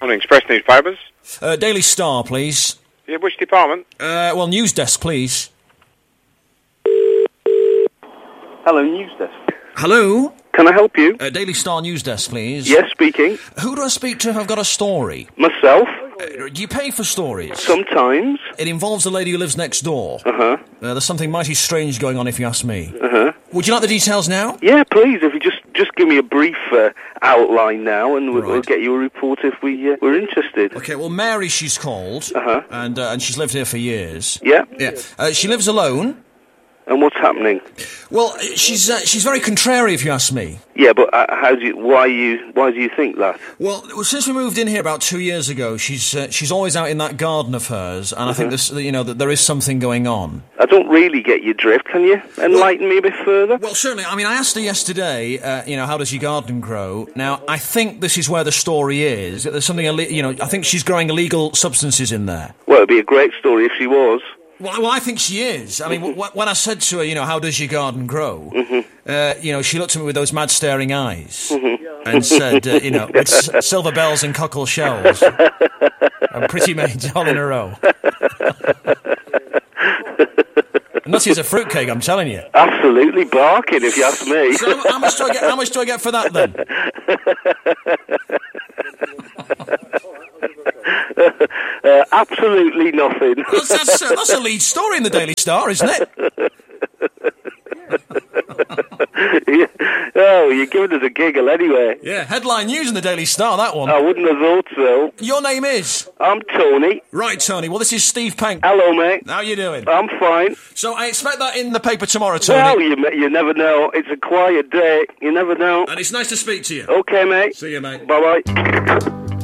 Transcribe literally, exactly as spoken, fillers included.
Morning, Express newspapers. Uh, Daily Star, please. Yeah, which department? Uh, well, news desk, please. Hello, news desk. Hello? Can I help you? Uh, Daily Star news desk, please. Yes, speaking. Who do I speak to if I've got a story? Myself. Uh, do you pay for stories? Sometimes. It involves a lady who lives next door. Uh-huh. Uh, there's something mighty strange going on, if you ask me. Uh-huh. Would you like the details now? Yeah, please, if you just just give me a brief uh, outline now, and we'll, Right. we'll get you a report if we, uh, we're interested. Okay, well, Mary, she's called. Uh-huh. And, uh, and she's lived here for years. Yeah? Yeah. Uh, she lives alone. And what's happening? Well, she's uh, she's very contrary, if you ask me. Yeah, but uh, how do you, why you, why do you think that? Well, since we moved in here about two years ago, she's uh, she's always out in that garden of hers, and I think this, you know, that there is something going on. I don't really get your drift. Can you enlighten me a bit further? Well, certainly. I mean, I asked her yesterday, uh, you know, how does your garden grow? Now, I think this is where the story is. There's something, illi- you know, I think she's growing illegal substances in there. Well, it'd be a great story if she was. Well, well I think she is. I mean, w- when I said to her, you know, how does your garden grow? Mm-hmm. Uh, you know, she looked at me with those mad staring eyes and said, uh, you know, with s- silver bells and cockle shells and pretty maids all in a row. Nutty as a fruitcake, I'm telling you. Absolutely barking, if you ask me. So how, how much do I get? How much do I get for that then? uh, absolutely nothing. That's, that's, uh, that's a lead story in the Daily Star, isn't it? Yeah. Oh, you're giving us a giggle anyway. Yeah, headline news in the Daily Star, that one. I wouldn't have thought so. Your name is? I'm Tony. Right, Tony. Well, this is Steve Pank. Hello, mate. How you doing? I'm fine. So I expect that in the paper tomorrow, Tony. Well, you, you never know. It's a quiet day. You never know. And it's nice to speak to you. Okay, mate. See you, mate. Bye-bye.